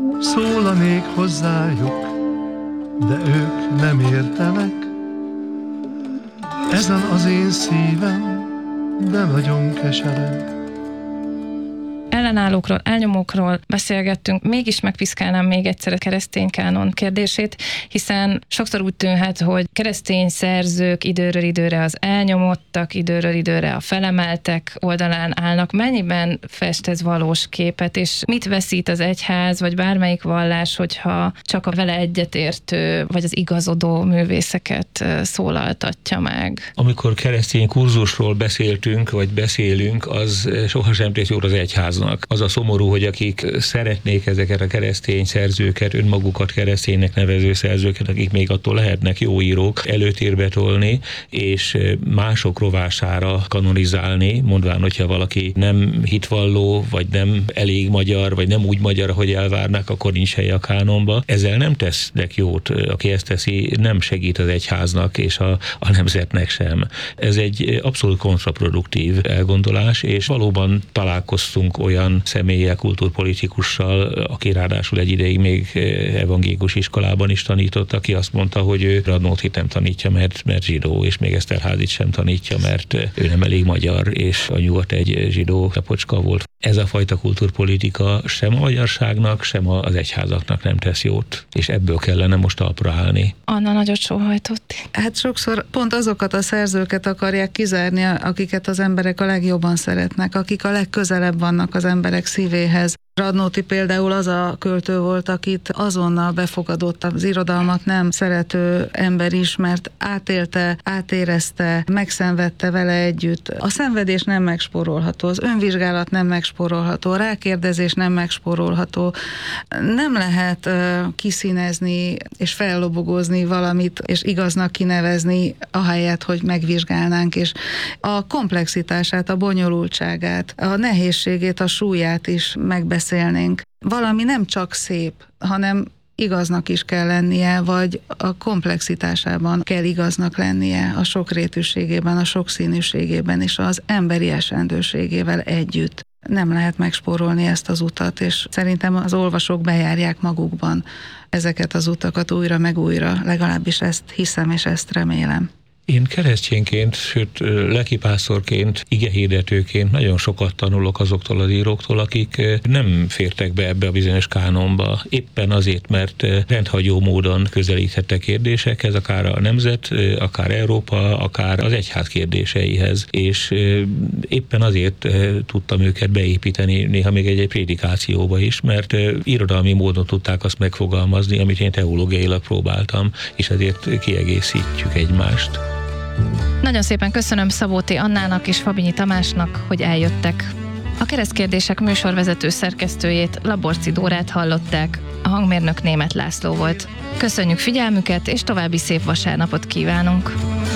Szólanék hozzájuk, de ők nem értenek. Ezen az én szívem, de nagyon kesereg. Ellenállókról, elnyomókról beszélgettünk, mégis megpiszkálnám még egyszer a keresztény kánon kérdését, hiszen sokszor úgy tűnhet, hogy keresztény szerzők időről időre az elnyomottak, időről időre a felemeltek oldalán állnak. Mennyiben fest ez valós képet, és mit veszít az egyház, vagy bármelyik vallás, hogyha csak a vele egyetértő, vagy az igazodó művészeket szólaltatja meg? Amikor keresztény kurzusról beszéltünk, vagy beszélünk, az sohasem tesz jót az egyháznak. Az a szomorú, hogy akik szeretnék ezeket a keresztény szerzőket, önmagukat kereszténynek nevező szerzőket, akik még attól lehetnek jó írók, előtérbe tolni, és mások rovására kanonizálni, mondván, hogyha valaki nem hitvalló, vagy nem elég magyar, vagy nem úgy magyar, ahogy elvárnak, akkor nincs helye a kánonba. Ezzel nem tesznek jót. Aki ezt teszi, nem segít az egyháznak és a nemzetnek sem. Ez egy abszolút kontraproduktív elgondolás, és valóban találkoztunk olyan személlyel, kultúrpolitikussal, aki ráadásul egy ideig még evangélikus iskolában is tanított, aki azt mondta, hogy ő Radnótit nem tanítja, mert zsidó, és még Eszterházit sem tanítja, mert ő nem elég magyar, és a nyugat egy zsidó apocska volt. Ez a fajta kultúrpolitika sem a magyarságnak, sem az egyházaknak nem tesz jót, és ebből kellene most talpra állni. Anna nagyot sóhajtott. Hát sokszor pont azokat a szerzőket akarják kizárni, akiket az emberek a legjobban szeretnek, akik a legközelebb vannak az emberek szívéhez. Radnóti például az a költő volt, akit azonnal befogadott az irodalmat nem szerető ember is, mert átélte, átérezte, megszenvedte vele együtt. A szenvedés nem megspórolható, az önvizsgálat nem megspórolható, a rákérdezés nem megspórolható. Nem lehet kiszínezni és fellobogozni valamit, és igaznak kinevezni, ahelyett, hogy megvizsgálnánk, és a komplexitását, a bonyolultságát, a nehézségét, a súlyát is megbeszélnénk. Valami nem csak szép, hanem igaznak is kell lennie, vagy a komplexitásában kell igaznak lennie, a sokrétűségében, a sokszínűségében és az emberi esendőségével együtt. Nem lehet megspórolni ezt az utat, és szerintem az olvasók bejárják magukban ezeket az utakat újra meg újra, legalábbis ezt hiszem és ezt remélem. Én keresztényként, sőt lelkipásztorként, igehirdetőként nagyon sokat tanulok azoktól az íróktól, akik nem fértek be ebbe a bizonyos kánonba. Éppen azért, mert rendhagyó módon közelíthettek kérdésekhez, akár a nemzet, akár Európa, akár az egyház kérdéseihez. És éppen azért tudtam őket beépíteni, néha még egy prédikációba is, mert irodalmi módon tudták azt megfogalmazni, amit én teológiailag próbáltam, és ezért kiegészítjük egymást. Nagyon szépen köszönöm Szabóti Annának és Fabinyi Tamásnak, hogy eljöttek. A Keresztkérdések műsorvezető szerkesztőjét, Laborci Dórát hallották, a hangmérnök Németh László volt. Köszönjük figyelmüket, és további szép vasárnapot kívánunk!